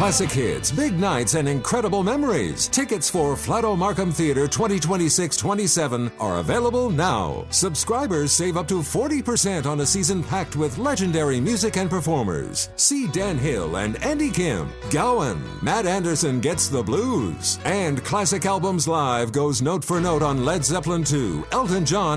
Classic hits, big nights, and incredible memories. Tickets for Flato Markham Theater 2026-27 are available now. Subscribers save up to 40% on a season packed with legendary music and performers. See Dan Hill and Andy Kim, Gowan, Matt Anderson Gets the Blues, and Classic Albums Live goes note for note on Led Zeppelin II, Elton John,